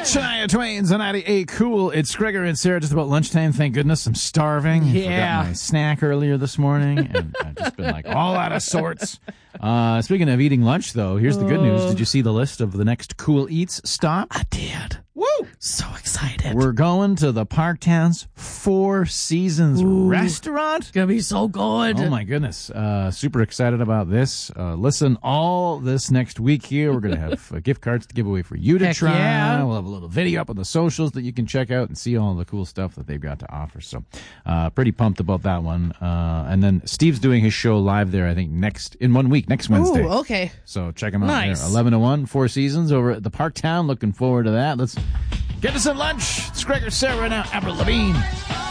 Shania Twain's a 98 Cool. It's Gregor and Sarah just about lunchtime. Thank goodness. I'm starving. Yeah. I forgot my snack earlier this morning, and I've just been like all out of sorts. Speaking of eating lunch, though, here's the good news. Did you see the list of the next Cool Eats stop? I did. Woo! So excited. We're going to the Parktown's Four Seasons restaurant. Gonna be so good. Oh, my goodness. Super excited about this. Listen, all this next week here, we're going to have gift cards to give away for you to Heck try. yeah. We'll have a little video up on the socials that you can check out and see all the cool stuff that they've got to offer. So pretty pumped about that one. And then Steve's doing his show live there, I think, next Wednesday. Ooh, okay. So check him out Nice. there. 11 to 1, Four Seasons over at the Parktown. Looking forward to that. Let's get to some lunch. It's Gregor, Sarah, right now. Avril Lavigne.